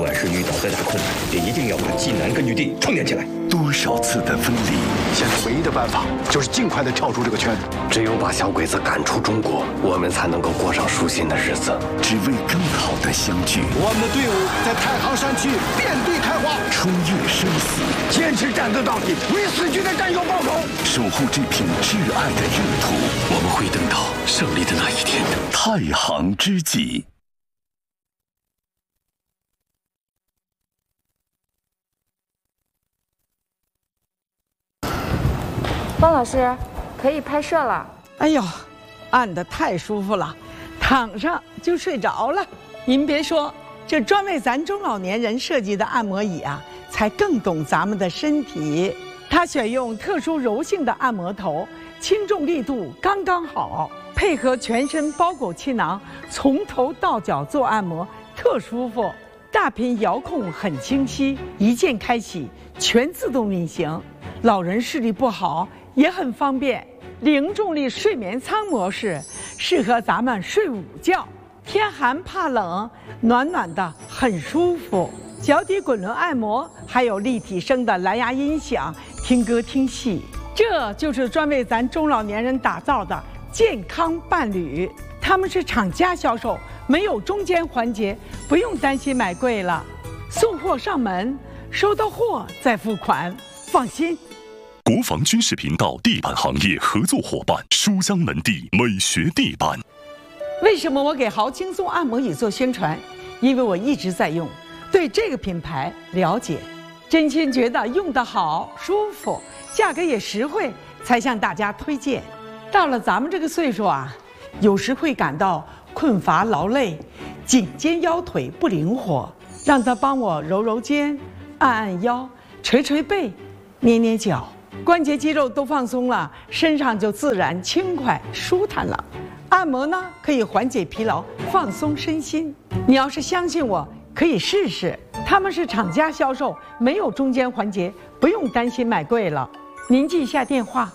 管是遇到再大困难，也一定要把济南根据地串联起来。 多少次的分离， 现在唯一的办法就是尽快的跳出这个圈子。 只有把小鬼子赶出中国，我们才能够过上舒心的日子。 只为更好的相聚。 我们的队伍在太行山区遍地开花， 穿越生死， 坚持战斗到底，为死去的战友报仇， 守护这片挚爱的热土。我们会等到胜利的那一天。太行知己。 方老师，可以拍摄了。 哎呦，按得太舒服了，躺上就睡着了。您别说，这专为咱中老年人设计的按摩椅啊，才更懂咱们的身体。它选用特殊柔性的按摩头，轻重力度刚刚好，配合全身包裹气囊，从头到脚做按摩，特舒服。大屏遥控很清晰，一键开启，全自动运行。老人视力不好也很方便。零重力睡眠舱模式适合咱们睡午觉，天寒怕冷，暖暖的很舒服。脚底滚轮按摩，还有立体声的蓝牙音响，听歌听戏。这就是专为咱中老年人打造的健康伴侣。他们是厂家销售，没有中间环节，不用担心买贵了。送货上门，收到货再付款，放心。 国防军事频道地板行业合作伙伴书香门第美学地板。 为什么我给豪轻松按摩椅做宣传？因为我一直在用，对这个品牌了解，真心觉得用得好舒服，价格也实惠，才向大家推荐。到了咱们这个岁数啊，有时会感到困乏劳累，颈肩腰腿不灵活，让他帮我揉揉肩，按按腰，捶捶背，捏捏脚，关节肌肉都放松了，身上就自然轻快舒坦了。按摩呢，可以缓解疲劳，放松身心。你要是相信我，可以试试。他们是厂家销售，没有中间环节，不用担心买贵了。您记一下电话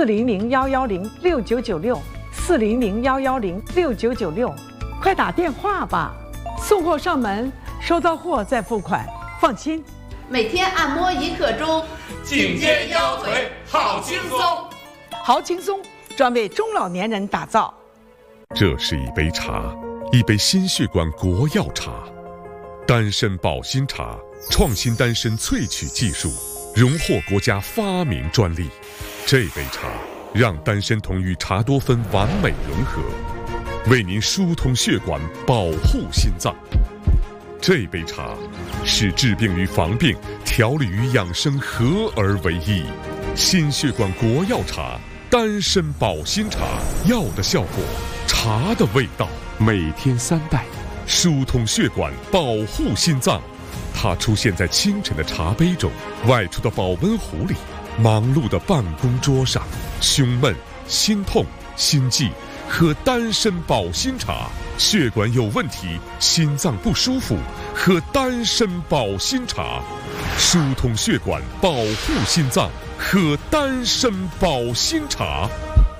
：400-110-6996，400-110-6996，快打电话吧。送货上门，收到货再付款，放心。 每天按摩1刻钟， 颈肩腰腿好轻松。 好轻松，专为中老年人打造。 这是一杯茶，一杯心血管国药茶，丹参保心茶，创新丹参萃取技术，荣获国家发明专利。这杯茶让丹参酮与茶多酚完美融合，为您疏通血管，保护心脏。这杯茶使治病与防病、调理与养生合而为一。心血管国药茶，丹参保心茶，药的效果，茶的味道。每天3袋，疏通血管，保护心脏。它出现在清晨的茶杯中，外出的保温壶里，忙碌的办公桌上。胸闷、心痛、心悸，喝丹参保心茶。血管有问题，心脏不舒服，喝丹参保心茶。疏通血管，保护心脏，喝丹参保心茶。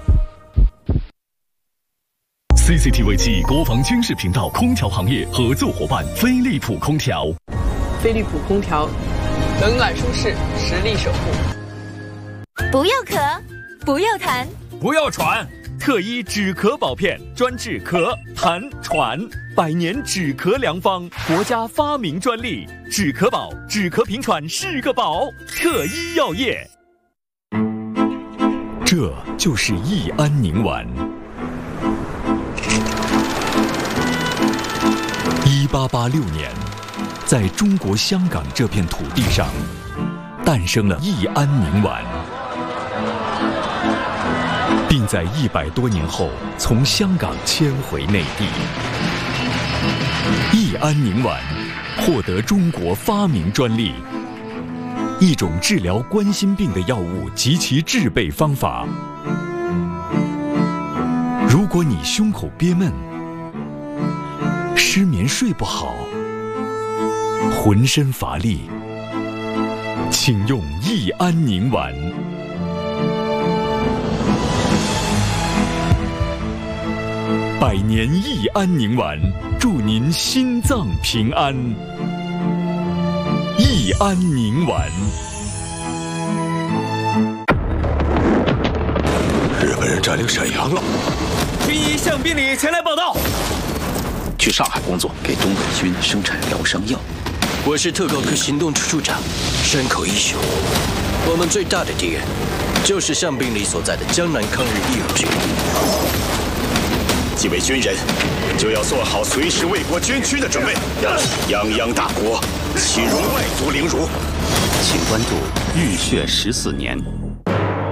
CCTV 暨国防军事频道空调行业合作伙伴飞利浦空调。 飞利浦空调，冷暖舒适，实力守护。 不要咳，不要痰， 不要喘。特一止咳宝片，专治咳、痰、喘，100年止咳良方，国家发明专利。止咳宝，止咳平喘是个宝。特一药业。 这就是益安宁丸。1886年，在中国香港这片土地上，诞生了益安宁丸，并在100多年后从香港迁回内地。益安宁丸获得中国发明专利，一种治疗冠心病的药物及其制备方法。如果你胸口憋闷、失眠睡不好、浑身乏力，请用益安宁丸。100年益安宁丸，祝您心脏平安。 义安宁丸。 日本人占领沈阳了。 军医向兵里前来报道。 去上海工作，给东北军生产疗伤药。 我是特高科行动处处长山口一雄。我们最大的敌人就是向兵里所在的江南抗日义勇军。 既为军人，就要做好随时为国捐躯的准备。泱泱大国，岂容外族凌辱？ 请关注《浴血14年》。